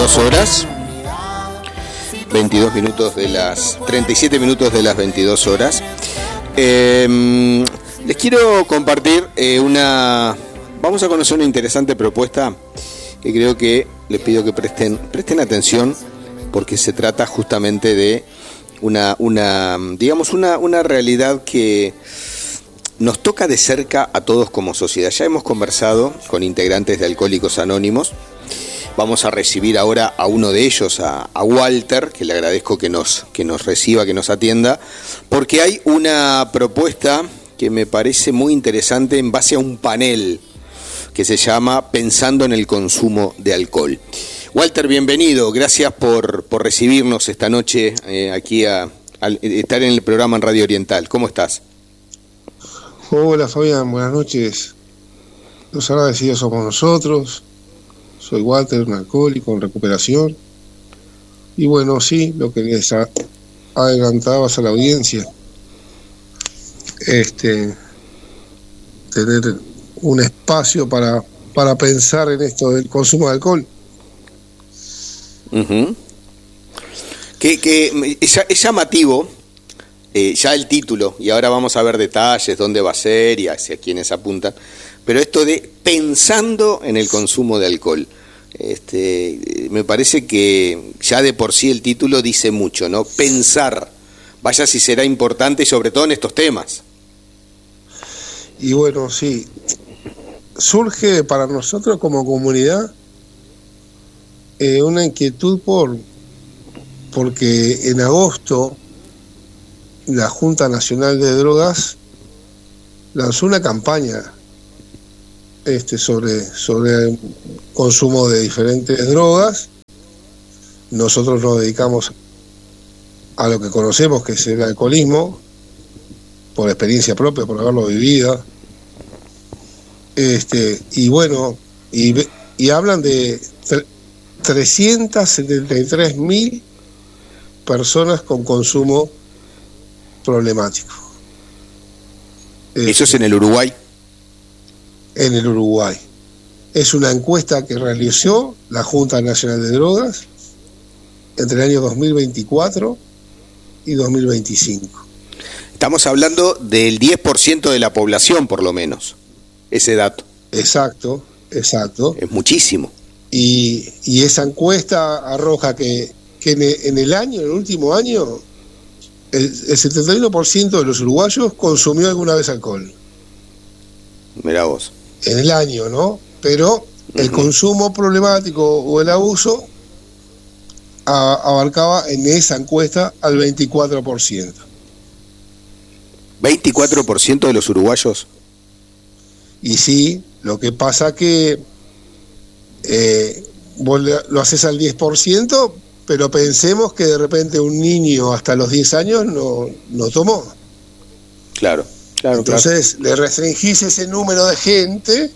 22 horas, 22 minutos de las 37 minutos de las 22 horas. Les quiero compartir vamos a conocer una interesante propuesta que creo que les pido que presten atención, porque se trata justamente de una realidad que nos toca de cerca a todos como sociedad. Ya hemos conversado con integrantes de Alcohólicos Anónimos. Vamos a recibir ahora a uno de ellos, a Walter, que le agradezco que nos reciba, que nos atienda, porque hay una propuesta que me parece muy interesante en base a un panel que se llama Pensando en el consumo de alcohol. Walter, bienvenido, gracias por recibirnos esta noche aquí al estar en el programa en Radio Oriental. ¿Cómo estás? Hola Fabián, buenas noches. Los agradecidos somos nosotros. Soy Walter, un alcohólico en recuperación. Y bueno, sí, lo que les adelantabas a la audiencia, tener un espacio para pensar en esto del consumo de alcohol. Uh-huh. Que es llamativo ya el título, y ahora vamos a ver detalles, dónde va a ser y hacia quiénes apuntan, pero esto de pensando en el consumo de alcohol, me parece que ya de por sí el título dice mucho, ¿no? Pensar, vaya si será importante, sobre todo en estos temas. Y bueno, sí, surge para nosotros como comunidad una inquietud porque en agosto la Junta Nacional de Drogas lanzó una campaña sobre el consumo de diferentes drogas. Nosotros nos dedicamos a lo que conocemos, que es el alcoholismo, por experiencia propia, por haberlo vivido. Y bueno, y hablan de 373.000 personas con consumo problemático. ¿Eso es en el Uruguay? En el Uruguay. Es una encuesta que realizó la Junta Nacional de Drogas entre el año 2024 y 2025. Estamos hablando del 10% de la población, por lo menos, ese dato. Exacto. Es muchísimo. Y esa encuesta arroja que en el último año, el 71% de los uruguayos consumió alguna vez alcohol. Mirá vos. En el año, ¿no? Pero el consumo problemático o el abuso abarcaba en esa encuesta al 24%. ¿24% de los uruguayos? Y sí, lo que pasa que vos lo haces al 10%, pero pensemos que de repente un niño hasta los 10 años no tomó. Claro. Entonces le restringís ese número de gente,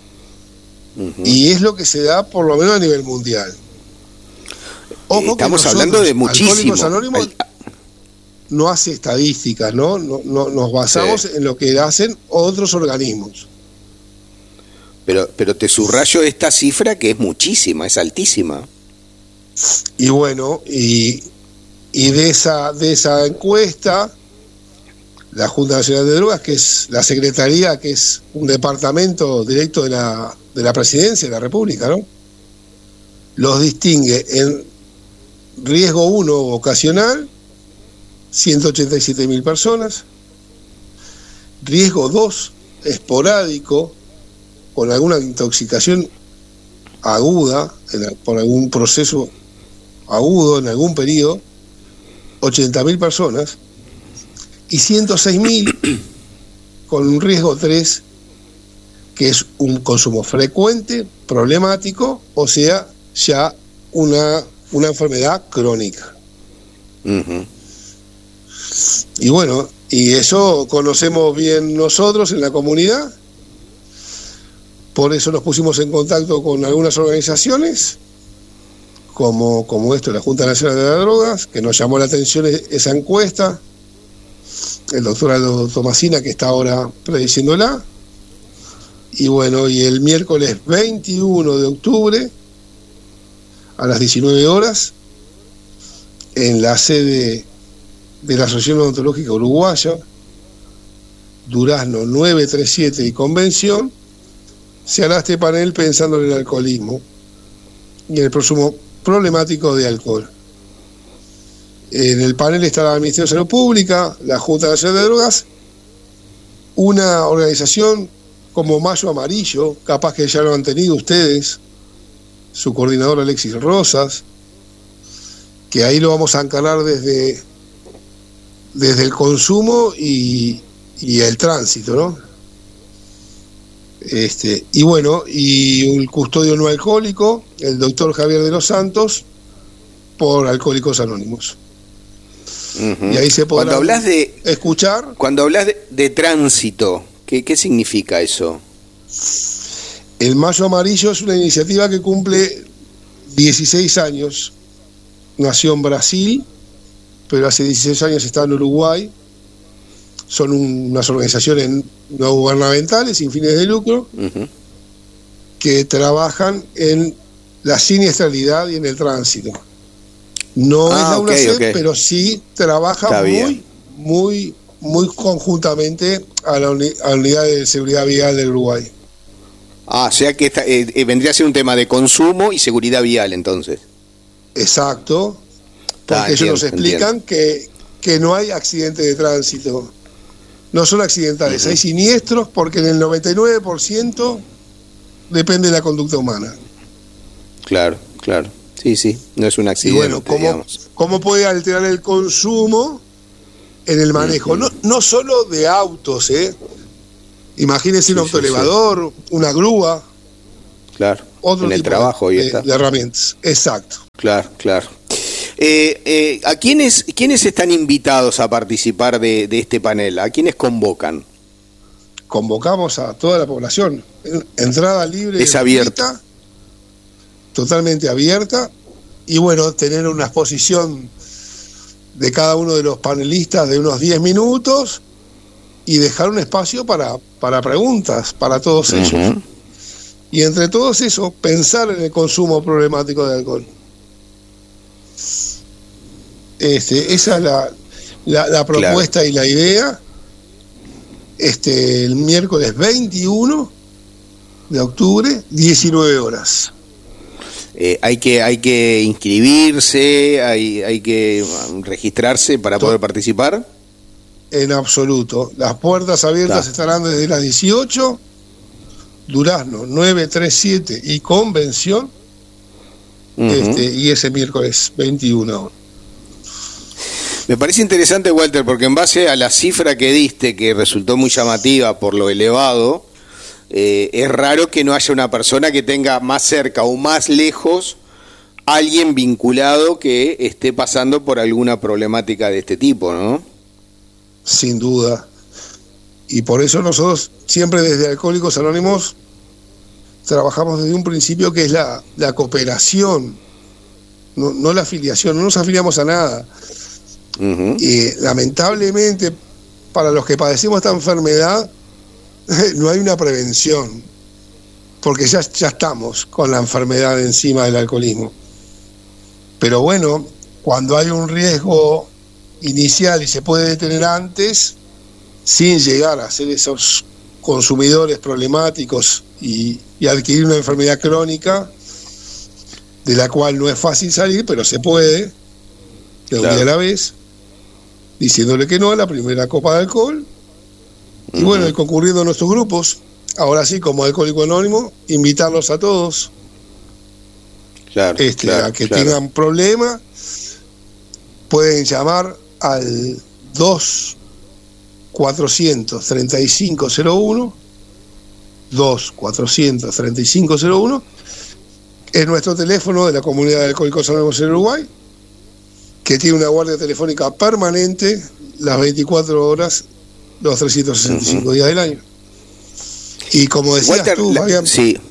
y es lo que se da por lo menos a nivel mundial. Ojo, estamos hablando de muchísimo. Alcohólicos Anónimos no hace estadísticas, ¿no? Nos basamos en lo que hacen otros organismos. Pero te subrayo esta cifra, que es muchísima, es altísima. Y bueno, y de esa encuesta, la Junta Nacional de Drogas, que es la Secretaría, que es un departamento directo de la Presidencia de la República, ¿no? Los distingue en riesgo 1 vocacional, 187.000 personas, riesgo 2 esporádico, con alguna intoxicación aguda, por algún proceso agudo en algún periodo, 80.000 personas, y 106.000 con un riesgo 3, que es un consumo frecuente, problemático, o sea, ya una enfermedad crónica. Uh-huh. Y bueno, y eso conocemos bien nosotros en la comunidad. Por eso nos pusimos en contacto con algunas organizaciones, como esto, la Junta Nacional de las Drogas, que nos llamó la atención esa encuesta, el doctor Aldo Tomasina, que está ahora prediciéndola. Y bueno, y el miércoles 21 de octubre a las 19 horas, en la sede de la Asociación Odontológica Uruguaya, Durazno 937 y Convención, se hará este panel pensando en el alcoholismo y en el consumo problemático de alcohol. En el panel estará el Ministerio de Salud Pública, la Junta Nacional de Drogas, una organización como Mayo Amarillo, capaz que ya lo han tenido ustedes, su coordinador Alexis Rosas, que ahí lo vamos a encarar desde el consumo y el tránsito, ¿no? Y bueno, y el custodio no alcohólico, el doctor Javier de los Santos, por Alcohólicos Anónimos. Y ahí se podrá escuchar. Cuando hablas de tránsito, ¿qué significa eso? El Mayo Amarillo es una iniciativa que cumple 16 años. Nació en Brasil, pero hace 16 años está en Uruguay. Son unas organizaciones no gubernamentales, sin fines de lucro, que trabajan en la siniestralidad y en el tránsito. No es la UNACEP, pero sí trabaja muy conjuntamente a la Unidad de Seguridad Vial del Uruguay. O sea que vendría a ser un tema de consumo y seguridad vial, entonces. Exacto, porque ellos nos explican que no hay accidentes de tránsito, no son accidentales, hay siniestros porque en el 99% depende de la conducta humana. Claro. Sí, no es un accidente. Y bueno, ¿cómo puede alterar el consumo en el manejo? No solo de autos, imagínense un autoelevador, una grúa. Claro, otro en el tipo trabajo de herramientas. Exacto. Claro. ¿A quiénes están invitados a participar de este panel? ¿A quiénes convocan? Convocamos a toda la población. Entrada libre. Es abierta. Totalmente abierta. Y bueno, tener una exposición de cada uno de los panelistas de unos 10 minutos y dejar un espacio para preguntas para todos ellos. Y entre todos eso, pensar en el consumo problemático de alcohol. Esa es la propuesta y la idea. El miércoles 21 de octubre, 19 horas. Hay que inscribirse, hay que registrarse para poder participar. En absoluto. Las puertas abiertas estarán desde las 18, Durazno 937 y Convención, y ese miércoles 21. Me parece interesante, Walter, porque en base a la cifra que diste, que resultó muy llamativa por lo elevado, es raro que no haya una persona que tenga más cerca o más lejos alguien vinculado que esté pasando por alguna problemática de este tipo, ¿no? Sin duda. Y por eso nosotros siempre desde Alcohólicos Anónimos trabajamos desde un principio que es la cooperación, no la afiliación, no nos afiliamos a nada. Y lamentablemente para los que padecemos esta enfermedad no hay una prevención, porque ya estamos con la enfermedad encima del alcoholismo. Pero bueno, cuando hay un riesgo inicial y se puede detener antes, sin llegar a ser esos consumidores problemáticos y adquirir una enfermedad crónica, de la cual no es fácil salir, pero se puede, de un día a la vez, diciéndole que no a la primera copa de alcohol. Y bueno, y concurriendo a nuestros grupos, ahora sí, como Alcohólico Anónimo, invitarlos a todos a que tengan problema, pueden llamar al 2-400-3501, 2-400-3501, es nuestro teléfono de la comunidad de Alcohólicos Anónimos en Uruguay, que tiene una guardia telefónica permanente las 24 horas, los 365 días del año. Y como decías Walter, tú, Fabián,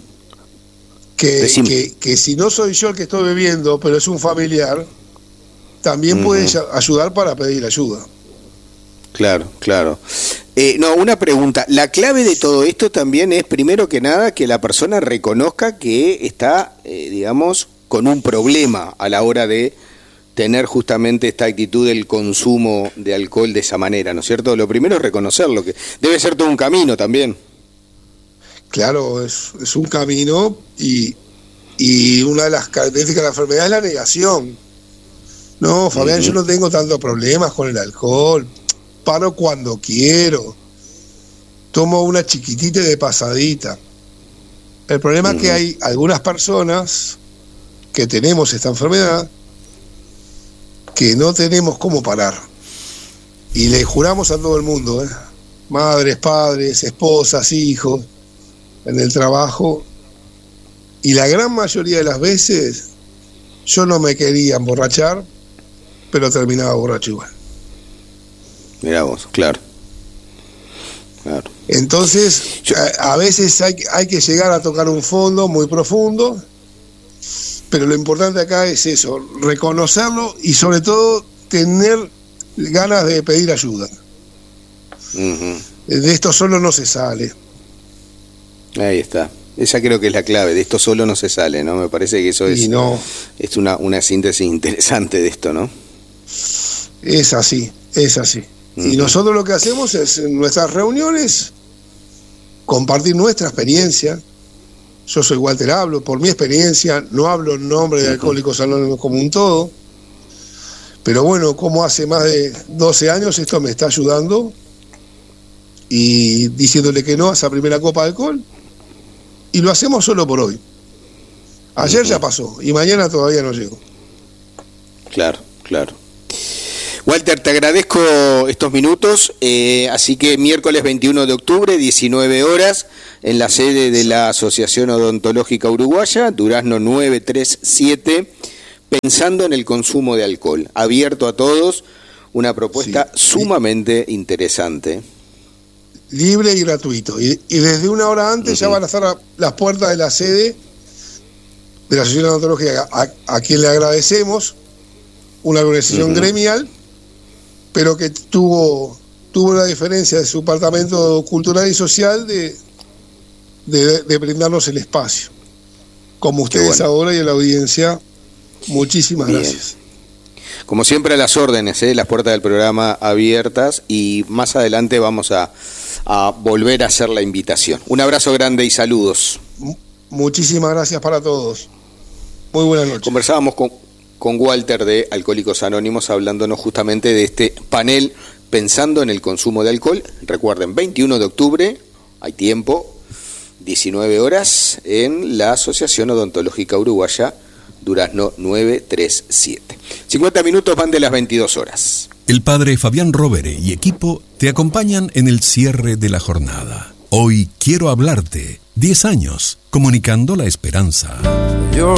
que si no soy yo el que estoy bebiendo, pero es un familiar, también puede ayudar para pedir ayuda. Claro. Una pregunta. La clave de todo esto también es, primero que nada, que la persona reconozca que está, con un problema a la hora de tener justamente esta actitud del consumo de alcohol de esa manera, ¿no es cierto? Lo primero es reconocerlo, que debe ser todo un camino también. Claro, es un camino y una de las características de la enfermedad es la negación. No, Fabián, yo no tengo tantos problemas con el alcohol, paro cuando quiero, tomo una chiquitita de pasadita. El problema es que hay algunas personas que tenemos esta enfermedad que no tenemos cómo parar. Y le juramos a todo el mundo, madres, padres, esposas, hijos, en el trabajo. Y la gran mayoría de las veces yo no me quería emborrachar, pero terminaba borracho igual. Mirá vos, claro. Entonces, a veces hay que llegar a tocar un fondo muy profundo, pero lo importante acá es eso, reconocerlo y sobre todo tener ganas de pedir ayuda. De esto solo no se sale. Ahí está. Esa creo que es la clave, de esto solo no se sale, ¿no? Me parece que eso es una síntesis interesante de esto, ¿no? Es así. Y nosotros lo que hacemos es, en nuestras reuniones, compartir nuestra experiencia. Yo soy Walter, hablo por mi experiencia, no hablo en nombre de Alcohólicos Anónimos como un todo, pero bueno, como hace más de 12 años esto me está ayudando, y diciéndole que no a esa primera copa de alcohol, y lo hacemos solo por hoy. Ayer ya pasó, y mañana todavía no llego. Claro. Walter, te agradezco estos minutos, así que miércoles 21 de octubre, 19 horas, en la sede de la Asociación Odontológica Uruguaya, Durazno 937, pensando en el consumo de alcohol, abierto a todos, una propuesta sumamente interesante. Libre y gratuito, y desde una hora antes ya van a estar las puertas de la sede de la Asociación Odontológica, a quien le agradecemos, una organización gremial, pero que tuvo la diferencia de su departamento cultural y social de brindarnos el espacio. Como ustedes ahora y en la audiencia, muchísimas gracias. Como siempre, a las órdenes, las puertas del programa abiertas, y más adelante vamos a volver a hacer la invitación. Un abrazo grande y saludos. Muchísimas gracias para todos. Muy buenas noches. Conversábamos con Walter de Alcohólicos Anónimos, hablándonos justamente de este panel pensando en el consumo de alcohol. Recuerden, 21 de octubre, hay tiempo, 19 horas, en la Asociación Odontológica Uruguaya, Durazno 937. 50 minutos van de las 22 horas. El padre Fabián Rovere y equipo te acompañan en el cierre de la jornada. Hoy quiero hablarte. 10 años, comunicando la esperanza. Your